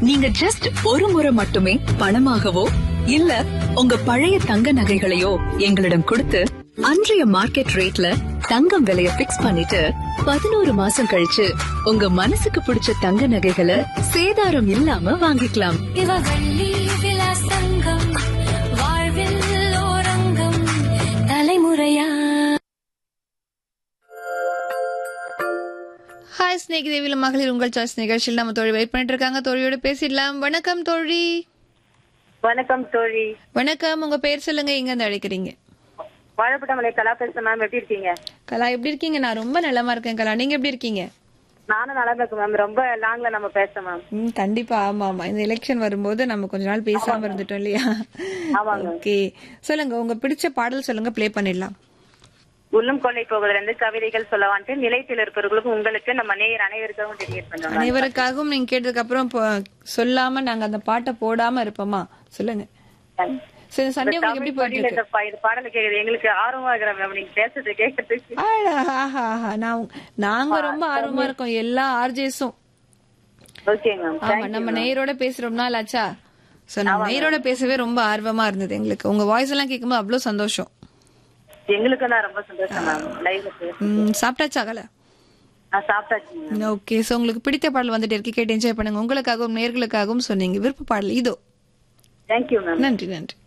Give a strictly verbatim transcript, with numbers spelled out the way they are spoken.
நீங்க ஜஸ்ட் ஒரு முறை மட்டுமே பணமாகவோ இல்ல உங்க பழைய தங்க நகைகளையோ எங்களிடம் கொடுத்து அன்றைய மார்க்கெட் ரேட்ல தங்கம் விலைய பிக்ஸ் பண்ணிட்டு பதினோரு மாசம் கழிச்சு உங்க மனசுக்கு பிடிச்ச தங்க நகைகளை சேதாரம் இல்லாம வாங்கிக்கலாம். வாழ்வில் ஓரங்கம் தலைமுறையா. ஹாய் ஸ்நேகி தேவியில மகளிர் உங்கள் சாய்ஸ் நிகழ்ச்சியில் நம்ம தோழி வெயிட் பண்ணிட்டு இருக்காங்க. தோழியோட பேசிடலாம். வணக்கம் தோழி. வணக்கம் தோழி. வணக்கம். உங்க பேர் சொல்லுங்க, எங்க இருந்து அழைக்கிறீங்க? வாழைப்பட்டமலை கலா பேசுறேன் மேம். எப்படி இருக்கீங்க? கலா எப்படி இருக்கீங்க? நான் ரொம்ப நலமா இருக்கேன் கலா. நீங்க எப்படி இருக்கீங்க? நானும் நல்லா இருக்கேன் மேம். ரொம்ப லாங்ல நம்ம பேச மேம். ம் கண்டிப்பா. ஆமா ஆமா, இந்த எலெக்ஷன் வரும்போது நம்ம கொஞ்ச நாள் பேசாம இருந்துட்டோம் இல்லையா? ஓகே, சொல்லுங்க உங்க பிடிச்ச பாடல் சொல்லுங்க, ப்ளே பண்ணிடலாம். உள்ளம் கொள்ளை போகுதுல இருந்து கவிதைகள் சொல்லவான்ட்டு நிலையத்தில் இருக்கிறவங்களுக்கும் உங்களுக்கு நம்ம நேயர் அனைவருக்காகவும் டெடிகேட் பண்றோம். அனைவருக்காகவும் நீங்க கேட்டதுக்கு அப்புறம் சொல்லாம நாங்க அந்த பாட்டை போடாம இருப்போமா? சொல்லுங்க. சண்டே உங்களுக்கு எப்படி போயிட்டு பாடல கேக்குது? எங்களுக்கு ஆர்வமா இருக்கிற மேம் நீங்க பேசுறது கேட்கறதுக்கு. நாங்க ரொம்ப ஆர்வமா இருக்கோம், எல்லா ஆர்ஜேஸும். Okay ma'am. ஆமா, நம்ம நேயரோட பேசி ரொம்ப நாள் ஆச்சா. சோ நம்ம நேயரோட பேசவே ரொம்ப ஆர்வமா இருந்தது எங்களுக்கு. உங்க வாய்ஸ் எல்லாம் கேட்கும்போது அவ்வளவு சந்தோஷம். எங்களுக்கு தான் ரொம்ப சந்தோஷம் மேம். லைவ்ல சாப்பிட்டாச்சா கல? நான் சாப்பிட்டாச்சு. ஓகே, சோ உங்களுக்கு பிடித்த பாடல் வந்துட்டு இருக்கு, கேட்டு என்ஜாய் பண்ணுங்க. உங்களுக்காகவும் நேயர்களுக்காகவும் சொன்னீங்க விருப்ப பாடல் இதோ. Thank you ma'am. நன்றி நன்றி.